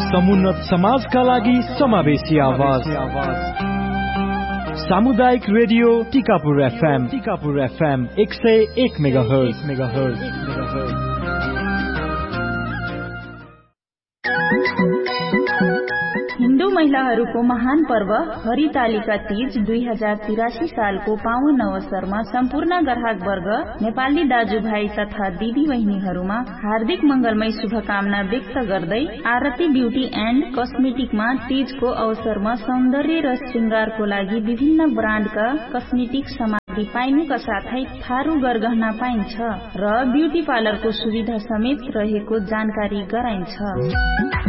समुन्नत समाजका लागि समावेशी आवाज। सामुदायिक radio Tikapur FM 101 megahertz. Hindu महिलाहरूको महान पर्व हरितालिका तीज 2083 सालको पावन अवसरमा सम्पूर्ण ग्राहक वर्ग, नेपाली दाजुभाइ तथा दिदी बहिनीहरूमा हार्दिक मंगलमय शुभकामना व्यक्त गर्दै आरती ब्युटी एन्ड कस्मेटिकमा तीजको अवसरमा सौन्दर्य र श्रृंगारको लागि विभिन्न ब्रान्डका कस्मेटिक सामग्री पाइनुका साथै थारू गरगहना पाइन्छ र ब्युटी पार्लरको सुविधा समेत रहेको जानकारी गराइन्छ।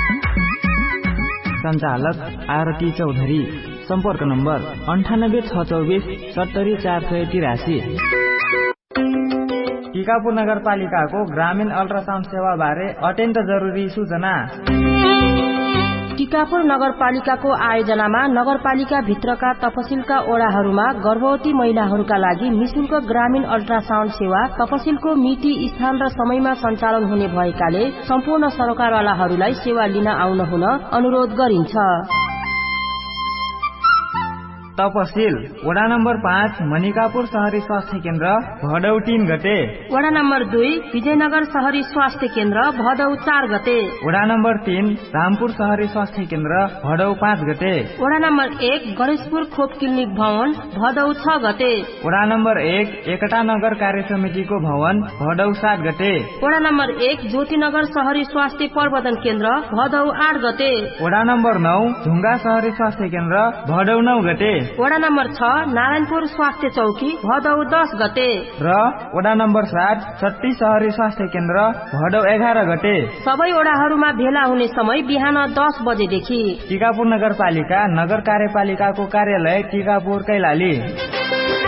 संचालक आरती चौधरी। सम्पर्क नम्बर 98 624 70 483। टिकापुर नगरपालिकाको ग्रामीण अल्ट्रासाउन्ड सेवा बारे अत्यन्त जरुरी सूचना। टिकापुर नगरपालिकाको आयोजनामा नगरपालिका भित्रका तपसिलका ओडाहरूमा गर्भवती महिलाहरूका लागि निशुल्क ग्रामीण अल्ट्रासाउन्ड सेवा तपसिलको मिति, स्थान र समयमा सञ्चालन हुने भएकाले सम्पूर्ण सरकारवालाहरूलाई सेवा लिन आउन हुन अनुरोध गरिन्छ। तपसिल वडा नम्बर 5 मनिकापुर शहरी स्वास्थ्य केन्द्र भदौ 3 गते। वडा नम्बर 2 विजयनगर शहरी स्वास्थ्य केन्द्र भदौ 4 गते। वडा नम्बर 3 रामपुर शहरी स्वास्थ्य केन्द्र भदौ 5 गते। वडा नम्बर 1 गणेशपुर खोप क्लिनिक भवन भदौ 6 गते। वडा नम्बर 1 एकता नगर कार्य समितिको भवन भदौ 7 गते। वडा नम्बर 1 ज्योतिनगर शहरी स्वास्थ्य प्रबन्धन केन्द्र भदौ 8 गते। वडा नम्बर 9 ढुङ्गा शहरी स्वास्थ्य केन्द्र भदौ 9 गते। वडा नम्बर 6 नारायणपुर स्वास्थ्य चौकी भदौ 10 गते र वडा नम्बर 7 छत्ती शहरी स्वास्थ्य केन्द्र भदौ 11 गते। सबै वडाहरूमा भेला हुने समय बिहान 10 बजेदेखि। टिकापुर नगरपालिका नगर कार्यपालिकाको कार्यालय टिकापुर कैलाली।